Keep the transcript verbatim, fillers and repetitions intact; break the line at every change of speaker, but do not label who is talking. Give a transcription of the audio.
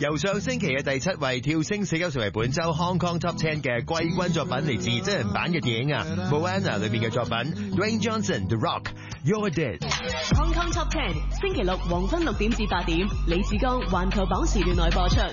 由上星期嘅第七位跳升死狗成為本周 Hong Kong Top Ten 嘅季軍作品，嚟自真人版嘅電影啊 Moana 裏面嘅作品 Dwayne Johnson The Rock You're Dead。
Hong Kong Top Ten 星期六黃昏六點至八點，李志剛環球榜時段內播出。